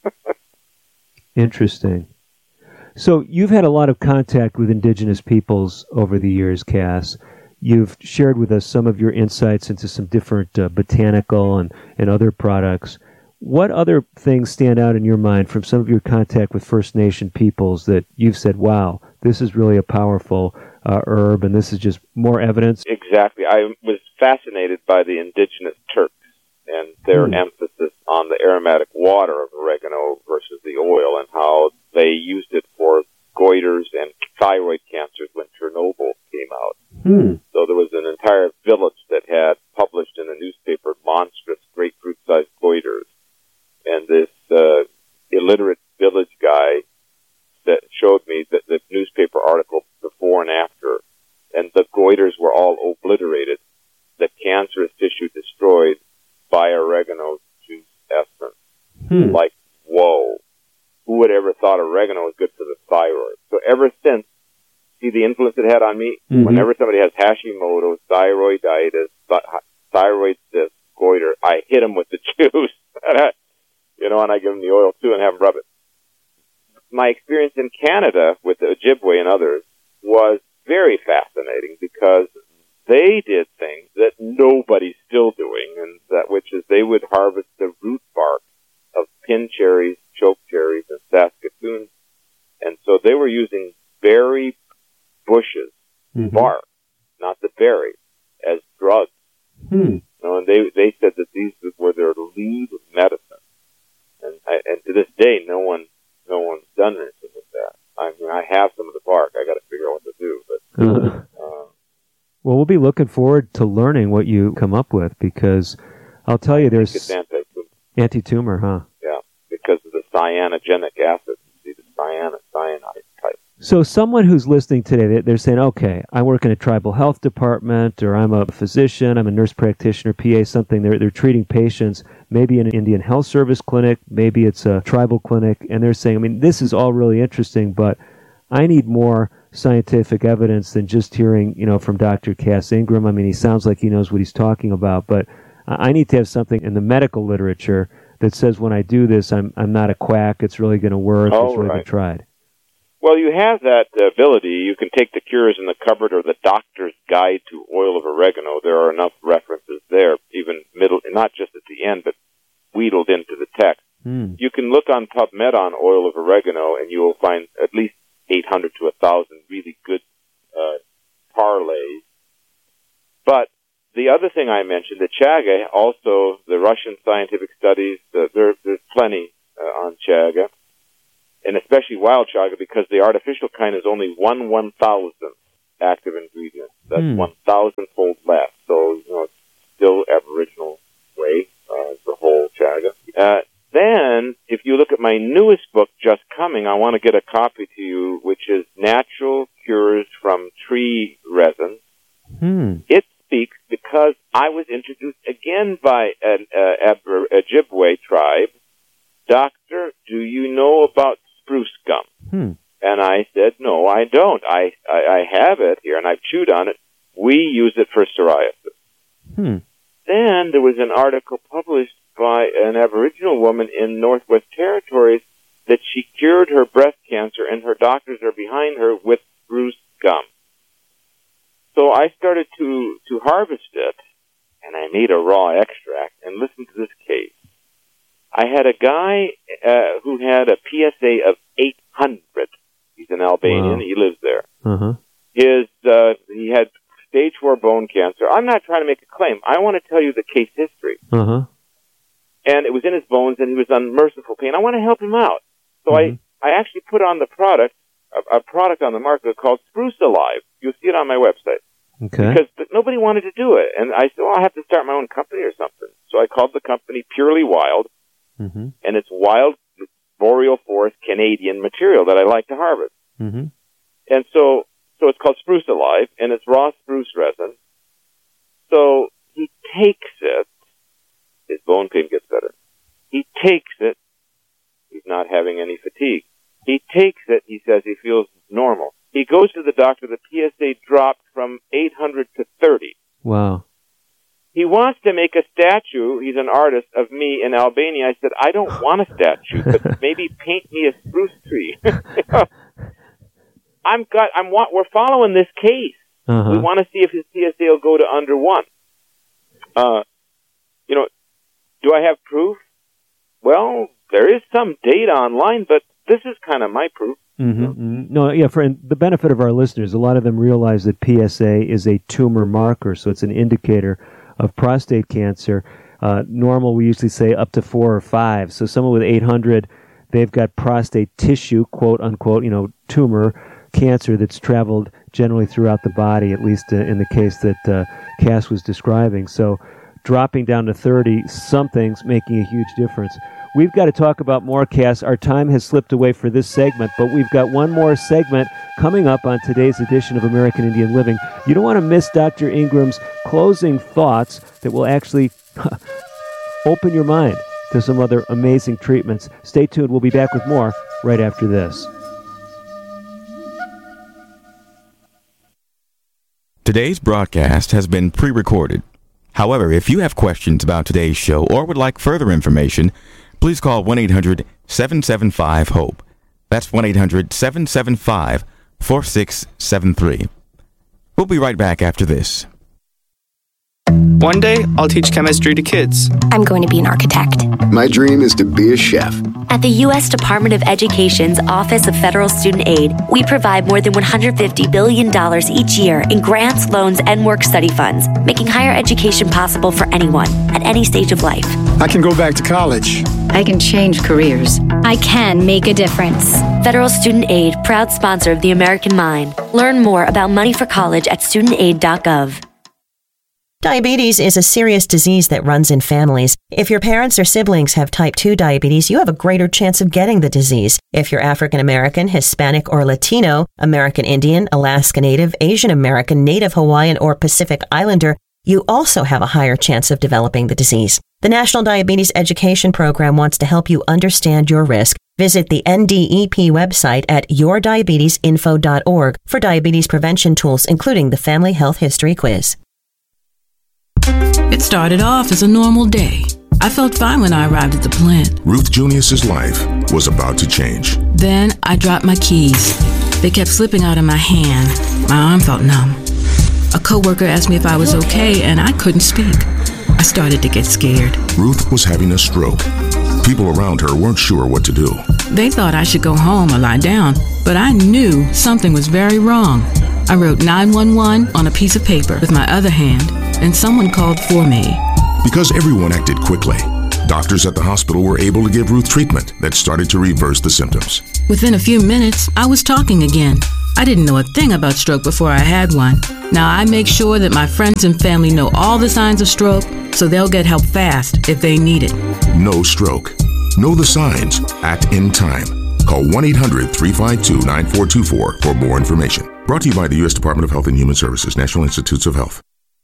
Interesting. So you've had a lot of contact with indigenous peoples over the years, Cass. You've shared with us some of your insights into some different uh, botanical and, and other products. What other things stand out in your mind from some of your contact with First Nation peoples that you've said, wow, this is really a powerful uh, herb and this is just more evidence? Exactly. I was fascinated by the indigenous Turks and their mm. emphasis on the aromatic water of oregano versus the oil and how they used it for goiters and thyroid cancers when Chernobyl came out. Hmm. So there was an entire village that had published in a newspaper monstrous grapefruit-sized goiters. And this uh, illiterate village guy that showed me the, the newspaper article before and after, and the goiters were all obliterated, the cancerous tissue destroyed by oregano juice essence. Hmm. Like, whoa. Who would ever thought oregano was good for the thyroid? So ever since, see the influence it had on me? Mm-hmm. Whenever somebody has Hashimoto's, thyroiditis, th- thyroid cyst, goiter, I hit them with the juice. You know, and I give them the oil too and have them rub it. My experience in Canada with the Ojibwe and others was very fascinating because they did things that nobody's still doing, and that which is they would harvest the root bark of pin cherries, choke cherries, and Saskatoons. And so they were using berry bushes, mm-hmm. bark, not the berry, as drugs. Hmm. You know, and they they said that these were their lead medicine. And I, and to this day, no one no one's done anything with that. I mean, I have some of the bark. I got to figure out what to do. But uh, uh, well, we'll be looking forward to learning what you come up with, because I'll tell you, there's it's anti-tumor. Anti-tumor, huh? Yeah, because of the cyanogenic acid, the cyanide, cyanide type. So someone who's listening today, they're saying, okay, I work in a tribal health department, or I'm a physician, I'm a nurse practitioner, P A, something. They're, they're treating patients, maybe in an Indian Health Service clinic, maybe it's a tribal clinic, and they're saying, I mean, this is all really interesting, but I need more scientific evidence than just hearing, you know, from Doctor Cass Ingram. I mean, he sounds like he knows what he's talking about, but I need to have something in the medical literature that says when I do this, I'm I'm not a quack, it's really going to work, oh, it's really right. been tried. Well, you have that ability. You can take the cures in the cupboard or the doctor's guide to oil of oregano. There are enough references there, even middle, not just at the end, but wheedled into the text. Mm. You can look on PubMed on oil of oregano, and you will find at least eight hundred to one thousand really good uh, parlays. But the other thing I mentioned, the chaga, also the Russian scientific studies, uh, there, there's plenty uh, on chaga. And especially wild chaga, because the artificial kind is only one one thousandth active ingredient. That's mm. one thousand fold less. So, you know, it's still Aboriginal way, uh, the whole chaga. Uh, then, if you look at my newest book, just coming, I want to get a copy to you, which is Natural Cures from Tree Resin. Mm. It speaks because I was introduced again by an uh, Ab- Ojibwe tribe. Doctor, do you know about spruce gum? Hmm. And I said, no, I don't. I, I, I have it here, and I've chewed on it. We use it for psoriasis. Hmm. Then there was an article published by an Aboriginal woman in Northwest Territories that she cured her breast cancer, and her doctors are behind her with spruce gum. So I started to, to harvest it, and I made a raw extract, and listen to this case. I had a guy uh, who had a P S A of eight hundred. He's an Albanian. Wow. He lives there. Uh-huh. His uh, he had stage four bone cancer. I'm not trying to make a claim. I want to tell you the case history. Uh-huh. And it was in his bones, and he was on merciful pain. I want to help him out. So mm-hmm. I, I actually put on the product, a, a product on the market called Spruce Alive. You'll see it on my website. Okay. Because th- nobody wanted to do it. And I said, well, I'll have to start my own company or something. So I called the company Purely Wild. Mm-hmm. And it's wild boreal forest Canadian material that I like to harvest. Mm-hmm. And so, so it's called Spruce Alive, and it's raw spruce resin. So he takes it, his bone pain gets better. He takes it, he's not having any fatigue. He takes it, he says he feels normal. He goes to the doctor, the P S A dropped from eight hundred to thirty. Wow. He wants to make a statue, he's an artist, of me in Albania. I said, I don't want a statue, but maybe paint me a spruce tree. I'm got, I'm we're following this case. Uh-huh. We want to see if his P S A will go to under one. Uh, you know, do I have proof? Well, there is some data online, but this is kind of my proof. Mm-hmm. Mm-hmm. No, yeah, for the benefit of our listeners, a lot of them realize that P S A is a tumor marker, so it's an indicator of prostate cancer. Uh, normal, we usually say up to four or five. So someone with eight hundred, they've got prostate tissue, quote unquote, you know, tumor cancer that's traveled generally throughout the body, at least uh, in the case that uh, Cass was describing. So dropping down to thirty, something's making a huge difference. We've got to talk about more, Cass. Our time has slipped away for this segment, but we've got one more segment coming up on today's edition of American Indian Living. You don't want to miss Doctor Ingram's closing thoughts that will actually open your mind to some other amazing treatments. Stay tuned. We'll be back with more right after this. Today's broadcast has been pre-recorded. However, if you have questions about today's show or would like further information, please call one eight hundred seven seven five HOPE. That's one eight hundred seven seven five four six seven three. We'll be right back after this. One day, I'll teach chemistry to kids. I'm going to be an architect. My dream is to be a chef. At the U S Department of Education's Office of Federal Student Aid, we provide more than one hundred fifty billion dollars each year in grants, loans, and work-study funds, making higher education possible for anyone at any stage of life. I can go back to college. I can change careers. I can make a difference. Federal Student Aid, proud sponsor of the American Mind. Learn more about money for college at student aid dot gov. Diabetes is a serious disease that runs in families. If your parents or siblings have type two diabetes, you have a greater chance of getting the disease. If you're African American, Hispanic or Latino, American Indian, Alaska Native, Asian American, Native Hawaiian, or Pacific Islander, you also have a higher chance of developing the disease. The National Diabetes Education Program wants to help you understand your risk. Visit the N D E P website at your diabetes info dot org for diabetes prevention tools, including the Family Health History Quiz. It started off as a normal day. I felt fine when I arrived at the plant. Ruth Junius's life was about to change. Then I dropped my keys. They kept slipping out of my hand. My arm felt numb. A coworker asked me if I was okay, and I couldn't speak. I started to get scared. Ruth was having a stroke. People around her weren't sure what to do. They thought I should go home or lie down, but I knew something was very wrong. I wrote nine one one on a piece of paper with my other hand, and someone called for me. Because everyone acted quickly, doctors at the hospital were able to give Ruth treatment that started to reverse the symptoms. Within a few minutes, I was talking again. I didn't know a thing about stroke before I had one. Now I make sure that my friends and family know all the signs of stroke, so they'll get help fast if they need it. No stroke. Know the signs. Act in time. Call one eight hundred three five two nine four two four for more information. Brought to you by the U S Department of Health and Human Services, National Institutes of Health.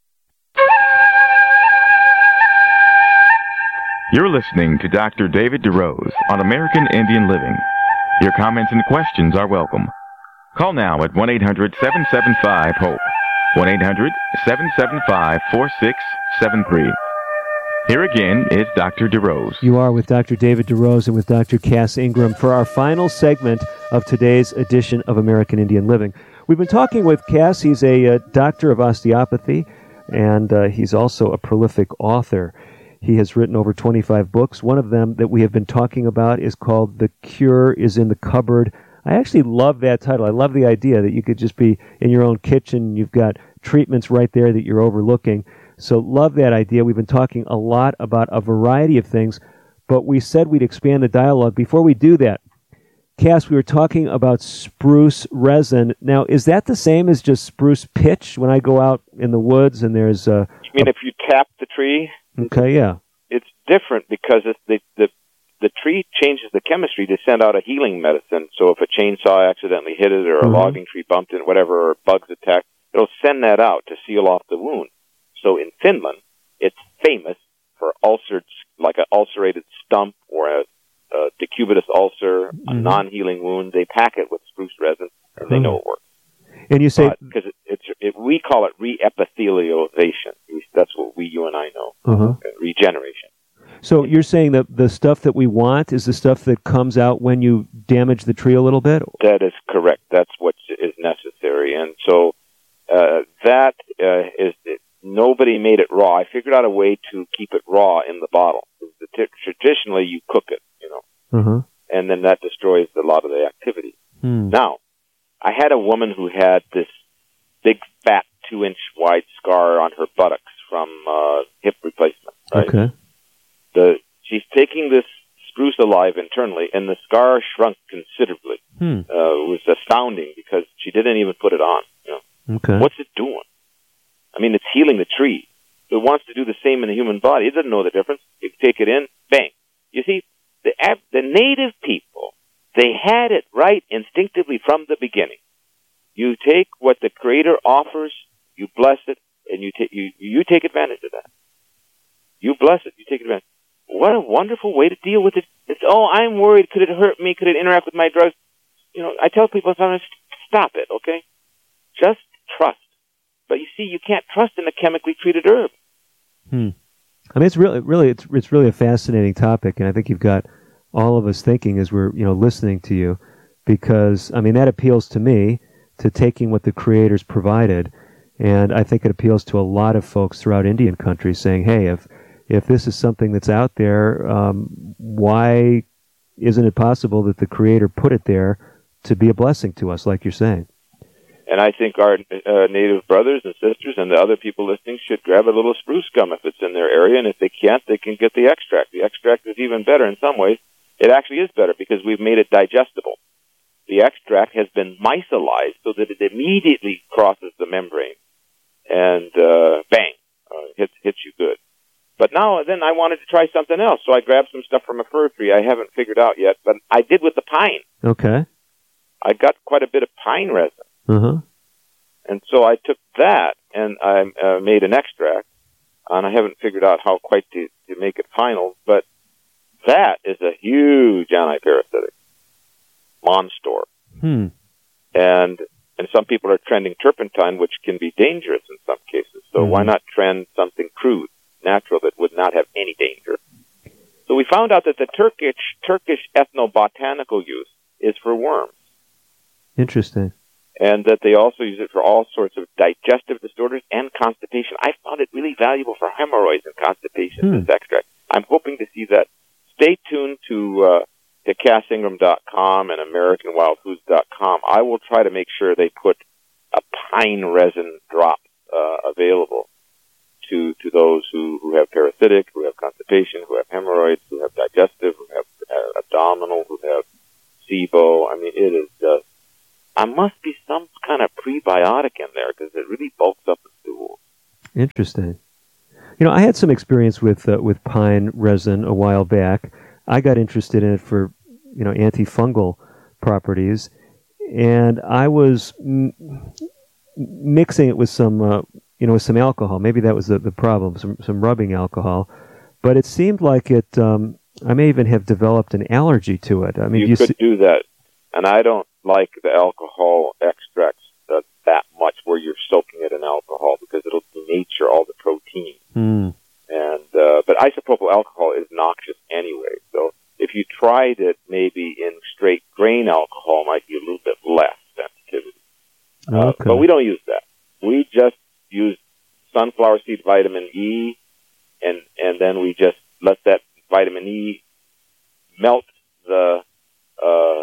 You're listening to Doctor David DeRose on American Indian Living. Your comments and questions are welcome. Call now at one eight hundred seven seven five HOPE, one eight hundred seven seven five four six seven three. Here again is Doctor DeRose. You are with Doctor David DeRose and with Doctor Cass Ingram for our final segment of today's edition of American Indian Living. We've been talking with Cass. He's a uh, doctor of osteopathy, and uh, he's also a prolific author. He has written over twenty-five books. One of them that we have been talking about is called The Cure is in the Cupboard. I actually love that title. I love the idea that you could just be in your own kitchen. You've got treatments right there that you're overlooking. So love that idea. We've been talking a lot about a variety of things, but we said we'd expand the dialogue. Before we do that, Cass, we were talking about spruce resin. Now, is that the same as just spruce pitch when I go out in the woods and there's a... You mean a, if you tap the tree? Okay, yeah. It's different because it's the, the the tree changes the chemistry to send out a healing medicine. So if a chainsaw accidentally hit it or a mm-hmm. logging tree bumped it, whatever, or bugs attack, it'll send that out to seal off the wound. So in Finland, it's famous for ulcers, like an ulcerated stump or a, a decubitus ulcer, mm-hmm. a non-healing wound. They pack it with spruce resin, and they know it works. And you say... Because it, it's it, we call it re-epithelialization. That's what we, you and I know. Uh-huh. Regeneration. So you're saying that the stuff that we want is the stuff that comes out when you damage the tree a little bit? That is correct. That's what is necessary. And so uh, that uh, is... It, nobody made it raw. I figured out a way to keep it raw in the bottle. Traditionally, you cook it, you know, uh-huh. and then that destroys a lot of the activity. Hmm. Now, I had a woman who had this big, fat, two-inch wide scar on her buttocks from uh, hip replacement. Right? Okay. The she's taking this spruce alive internally, and the scar shrunk considerably. Hmm. Uh, it was astounding because she didn't even put it on. You know? Okay. What's it doing? I mean, it's healing the tree. It wants to do the same in the human body. It doesn't know the difference. You take it in, bang. You see, the ab- the native people, they had it right instinctively from the beginning. You take what the Creator offers, you bless it, and you take you you take advantage of that. You bless it, you take advantage. What a wonderful way to deal with it. It's, oh, I'm worried. Could it hurt me? Could it interact with my drugs? You know, I tell people sometimes, stop it, okay? Just trust. But you see, you can't trust in a chemically treated herb. Hmm. I mean, it's really, really, it's it's really a fascinating topic, and I think you've got all of us thinking as we're, you know, listening to you, because I mean that appeals to me, to taking what the Creator's provided And I think it appeals to a lot of folks throughout Indian country saying, hey, if if this is something that's out there, um, why isn't it possible that the Creator put it there to be a blessing to us, like you're saying? And I think our uh, Native brothers and sisters and the other people listening should grab a little spruce gum if it's in their area, and if they can't, they can get the extract. The extract is even better in some ways. It actually is better because we've made it digestible. The extract has been micellized so that it immediately crosses the membrane and uh, bang, uh, hits hits you good. But now then I wanted to try something else, so I grabbed some stuff from a fir tree I haven't figured out yet, but I did with the pine. Okay. I got quite a bit of pine resin. Uh-huh. And so I took that and I uh, made an extract, and I haven't figured out how quite to, to make it final, but that is a huge antiparasitic monster. Hmm. And and some people are trending turpentine, which can be dangerous in some cases. So mm-hmm. why not trend something crude, natural, that would not have any danger? So we found out that the Turkish Turkish ethnobotanical use is for worms. Interesting. And that they also use it for all sorts of digestive disorders and constipation. I found it really valuable for hemorrhoids and constipation, Hmm. this extract. I'm hoping to see that. Stay tuned to uh, to Cass Ingram dot com and American Wild Foods dot com. I will try to make sure they put a pine resin drop uh, available to to those who, who have parasitic, who have constipation, who have hemorrhoids, who have digestive, who have uh, abdominal, who have SIBO. I mean, it is just, I must be some kind of prebiotic in there because it really bulks up the stool. Interesting. You know, I had some experience with uh, with pine resin a while back. I got interested in it for, you know, antifungal properties, and I was m- mixing it with some, uh, you know, with some alcohol. Maybe that was the, the problem, some some rubbing alcohol. But it seemed like it. Um, I may even have developed an allergy to it. I mean, you, you could see- do that, and I don't like the alcohol extracts uh, that much where you're soaking it in alcohol because it'll denature all the protein. Hmm. And uh, but isopropyl alcohol is noxious anyway. So if you tried it, maybe in straight grain alcohol, might be a little bit less sensitivity. Uh, Okay. but we don't use that. We just use sunflower seed vitamin E, and and then we just let that vitamin E melt the uh,